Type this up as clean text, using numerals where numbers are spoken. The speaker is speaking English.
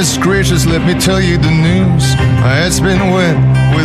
Goodness gracious, let me tell you the news. It's been wet with